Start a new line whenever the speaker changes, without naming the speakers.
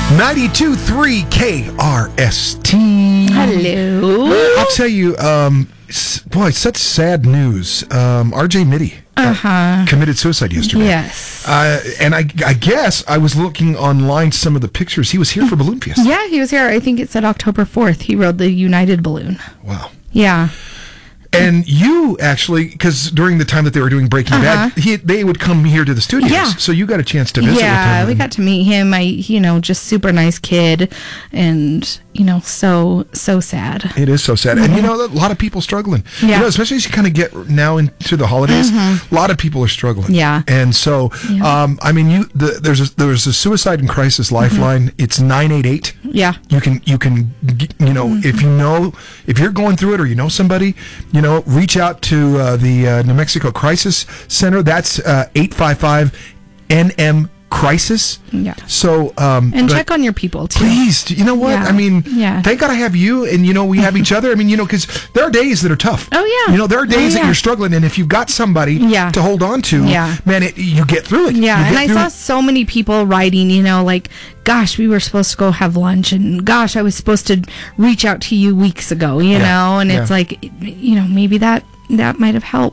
92.3 KRST.
Hello.
I'll tell you, boy, such sad news. RJ Mitty committed suicide yesterday.
Yes.
And I guess I was looking online some of the pictures. He was here for Balloon Fiesta.
Yeah, he was here. I think it said October 4th. He rode the United balloon.
Wow.
Yeah.
And you actually, because during the time that they were doing Breaking Bad, they would come here to the studios.
Yeah.
So you got a chance to visit with him.
Yeah, we got to meet him. Just super nice kid. And, so sad.
It is so sad. And, a lot of people struggling.
Yeah.
Especially as you kind of get now into the holidays, a lot of people are struggling.
Yeah.
And so, there's a suicide and crisis lifeline. It's 988.
Yeah.
You can if you're going through it or you know somebody, reach out to the New Mexico Crisis Center. That's 855-NM Crisis.
Yeah.
So
check on your people too.
Please, you know what?
Yeah.
I mean,
Yeah.
thank God I have you, and we have each other. I mean, because there are days that are tough.
Oh yeah.
There are days that you're struggling, and if you've got somebody to hold on to, man, you get through it.
Yeah, and I saw so many people writing, gosh, we were supposed to go have lunch, and gosh, I was supposed to reach out to you weeks ago, and it's like, maybe that might have helped.